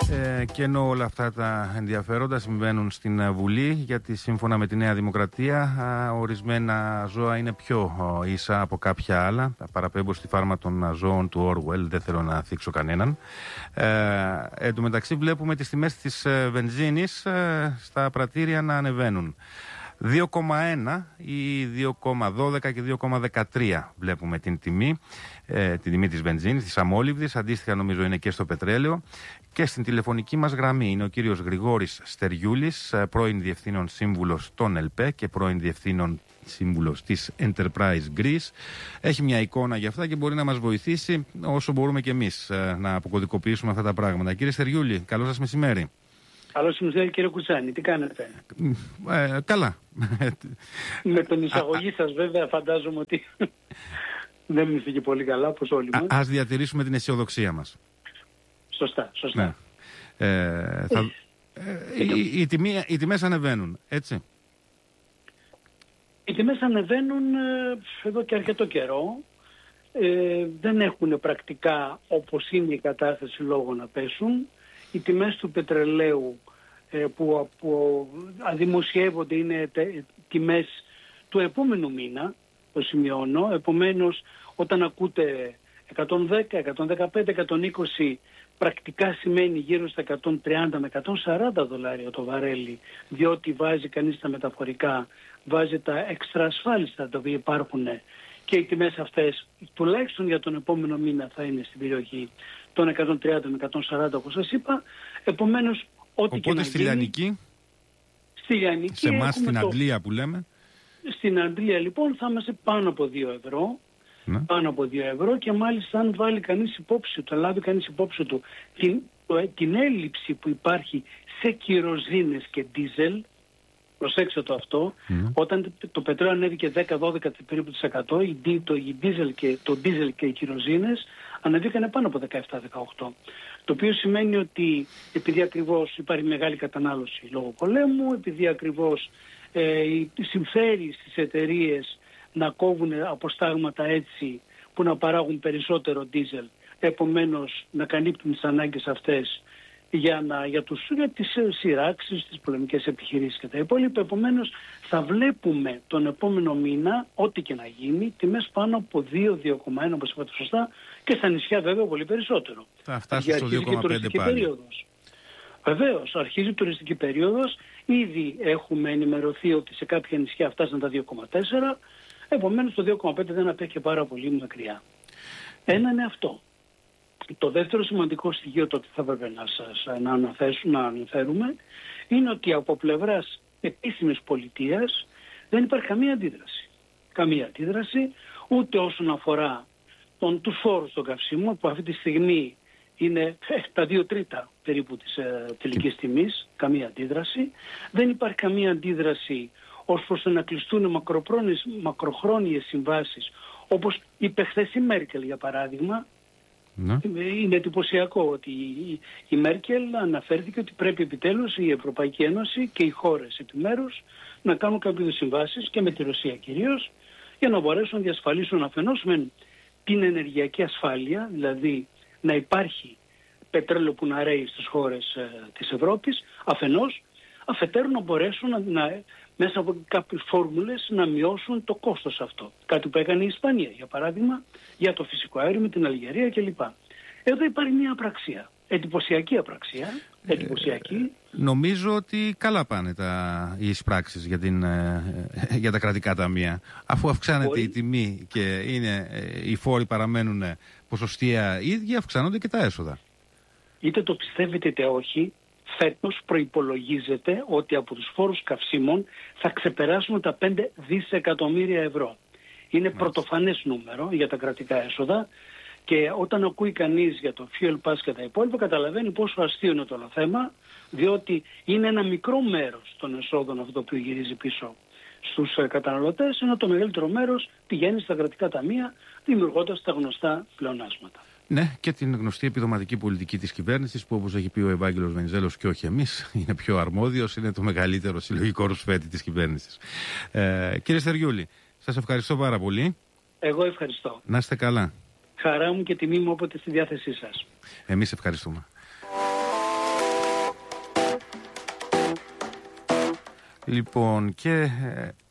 Και ενώ όλα αυτά τα ενδιαφέροντα συμβαίνουν στην Βουλή, γιατί σύμφωνα με τη Νέα Δημοκρατία ορισμένα ζώα είναι πιο ίσα από κάποια άλλα. Παραπέμπω στη φάρμα των ζώων του Orwell, δεν θέλω να θίξω κανέναν. Εν τω μεταξύ βλέπουμε τις τιμές της βενζίνης στα πρατήρια να ανεβαίνουν. 2,1 ή 2,12 και 2,13 βλέπουμε την τιμή της βενζίνης, της αμόλυβδης. Αντίστοιχα νομίζω είναι και στο πετρέλαιο. Και στην τηλεφωνική μας γραμμή είναι ο κύριος Γρηγόρης Στεριούλης, πρώην Διευθύνων Σύμβουλος των ΕΛΠΕ και πρώην Διευθύνων Σύμβουλος της Enterprise Greece. Έχει μια εικόνα για αυτά και μπορεί να μας βοηθήσει όσο μπορούμε και εμείς να αποκωδικοποιήσουμε αυτά τα πράγματα. Κύριε Στεριούλη, καλό σας μεσημέρι. Καλώς ήρθατε κύριε Κουτσάνη, τι κάνετε? Καλά. Με τον εισαγωγή σας βέβαια φαντάζομαι ότι δεν είστε και πολύ καλά όπως όλοι μας. Ας διατηρήσουμε την αισιοδοξία μας. Σωστά. Ναι. Οι τιμές ανεβαίνουν, έτσι. Οι τιμές ανεβαίνουν εδώ και αρκετό καιρό. Δεν έχουν πρακτικά όπως είναι η κατάσταση λόγω να πέσουν. Οι τιμές του πετρελαίου που δημοσιεύονται είναι τιμές του επόμενου μήνα, το σημειώνω. Επομένως, όταν ακούτε 110, 115, 120, πρακτικά σημαίνει γύρω στα 130 με 140 δολάρια το βαρέλι, διότι βάζει κανείς τα μεταφορικά, βάζει τα έξτρα ασφάλιστα τα οποία υπάρχουν και οι τιμές αυτές τουλάχιστον για τον επόμενο μήνα θα είναι στην περιοχή των 130 με 140 όπως σας είπα. Επομένως, ό,τι και να γίνει... Στη Λιανική, σε εμάς στην Αντλία που λέμε. Στην Αντλία λοιπόν θα είμαστε πάνω από 2 ευρώ. Ναι. Πάνω από 2 ευρώ και μάλιστα αν βάλει κανείς υπόψη του, λάβει κανείς υπόψη του την έλλειψη που υπάρχει σε κυροζίνες και ντίζελ, προσέξτε το αυτό, όταν το πετρέλαιο ανέβηκε 10-12 περίπου της 100, το ντίζελ και οι κυροζίνες ανέβηκαν πάνω από 17-18. Το οποίο σημαίνει ότι επειδή ακριβώς υπάρχει μεγάλη κατανάλωση λόγω πολέμου, επειδή ακριβώς συμφέρει στις εταιρείες να κόβουν αποστάγματα έτσι που να παράγουν περισσότερο ντίζελ, επομένως να καλύπτουν τις ανάγκες αυτές για τις σειράξεις, τις πολεμικές επιχειρήσεις και τα υπόλοιπα. Επομένως θα βλέπουμε τον επόμενο μήνα, ό,τι και να γίνει, τιμές πάνω από 2-2,1 όπως είπατε σωστά, και στα νησιά βέβαια πολύ περισσότερο. Θα φτάσει στο 2,5 πάλι. Βεβαίως, αρχίζει η τουριστική περίοδος, ήδη έχουμε ενημερωθεί ότι σε κάποια νησιά φτάσαν τα 2,4, επομένως το 2,5 δεν απέχει πάρα πολύ μακριά. Ένα είναι αυτό. Το δεύτερο σημαντικό στοιχείο το ότι θα έπρεπε να αναφέρουμε είναι ότι από πλευράς επίσημης πολιτείας δεν υπάρχει καμία αντίδραση. Καμία αντίδραση ούτε όσον αφορά τους φόρους των καυσίμων που αυτή τη στιγμή είναι τα 2/3 περίπου της τελικής τιμής. Καμία αντίδραση. Δεν υπάρχει καμία αντίδραση ως προς το να κλειστούν μακροχρόνιες συμβάσεις όπως είπε χθες η Μέρκελ για παράδειγμα. Ναι. Είναι εντυπωσιακό ότι η Μέρκελ αναφέρθηκε ότι πρέπει επιτέλους η Ευρωπαϊκή Ένωση και οι χώρες επιμέρους να κάνουν κάποιες συμβάσεις και με τη Ρωσία κυρίως για να μπορέσουν να διασφαλίσουν αφενός με την ενεργειακή ασφάλεια, δηλαδή να υπάρχει πετρέλαιο που να ρέει στις χώρες της Ευρώπης, αφετέρου να μπορέσουν μέσα από κάποιες φόρμουλες να μειώσουν το κόστος αυτό. Κάτι που έκανε η Ισπανία, για παράδειγμα, για το φυσικό αέριο με την Αλγερία κλπ. Εδώ υπάρχει μια απραξία, εντυπωσιακή απραξία, εντυπωσιακή. Νομίζω ότι καλά πάνε οι εισπράξεις για τα κρατικά ταμεία. Αφού αυξάνεται η τιμή και οι φόροι παραμένουν ποσοστία ίδια, αυξάνονται και τα έσοδα. Είτε το πιστεύετε είτε όχι, φέτος προϋπολογίζεται ότι από τους φόρους καυσίμων θα ξεπεράσουμε τα 5 δισεκατομμύρια ευρώ. Είναι πρωτοφανές νούμερο για τα κρατικά έσοδα και όταν ακούει κανείς για το fuel pass και τα υπόλοιπα καταλαβαίνει πόσο αστείο είναι το όλο θέμα, διότι είναι ένα μικρό μέρος των εσόδων αυτό το οποίο γυρίζει πίσω στους καταναλωτές, ενώ το μεγαλύτερο μέρος πηγαίνει στα κρατικά ταμεία δημιουργώντας τα γνωστά πλεονάσματα. Ναι, και την γνωστή επιδοματική πολιτική της κυβέρνησης που όπως έχει πει ο Ευάγγελος Βενιζέλος και όχι εμείς, είναι πιο αρμόδιος, είναι το μεγαλύτερο συλλογικό ρουσφέτη της κυβέρνησης. Κύριε Στεριούλη, σας ευχαριστώ πάρα πολύ. Εγώ ευχαριστώ. Να είστε καλά. Χαρά μου και τιμή μου όποτε στη διάθεσή σας. Εμείς ευχαριστούμε. Λοιπόν, και